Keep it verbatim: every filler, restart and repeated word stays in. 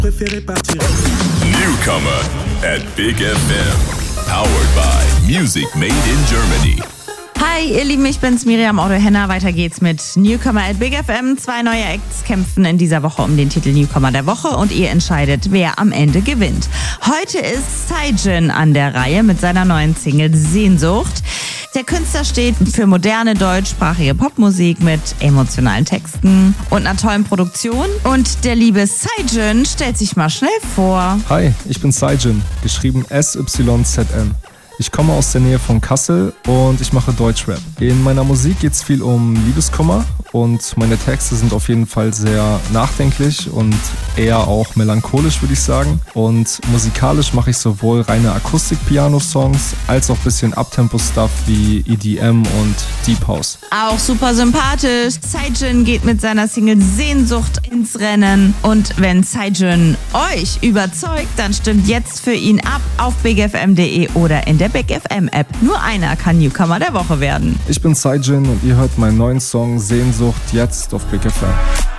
préféré partir. Newcomer at Big F M. Powered by Music Made in Germany. Hi, ihr Lieben, ich bin's, Miriam Otto-Henner. Weiter geht's mit Newcomer at Big F M. Zwei neue Acts kämpfen in dieser Woche um den Titel Newcomer der Woche und ihr entscheidet, wer am Ende gewinnt. Heute ist Saijin an der Reihe mit seiner neuen Single Sehnsucht. Der Künstler steht für moderne deutschsprachige Popmusik mit emotionalen Texten und einer tollen Produktion. Und der liebe Saijin stellt sich mal schnell vor. Hi, ich bin Saijin, geschrieben S Y Z N. Ich komme aus der Nähe von Kassel und ich mache Deutschrap. In meiner Musik geht es viel um Liebeskummer und meine Texte sind auf jeden Fall sehr nachdenklich und eher auch melancholisch, würde ich sagen. Und musikalisch mache ich sowohl reine Akustik-Piano-Songs als auch ein bisschen Uptempo-Stuff wie E D M und Deep House. Auch super sympathisch. Saijin geht mit seiner Single Sehnsucht ins Rennen. Und wenn Saijin euch überzeugt, dann stimmt jetzt für ihn ab auf big f m punkt d e oder in der Big F M App. Nur einer kann Newcomer der Woche werden. Ich bin Saijin und ihr hört meinen neuen Song Sehnsucht jetzt auf Big F M.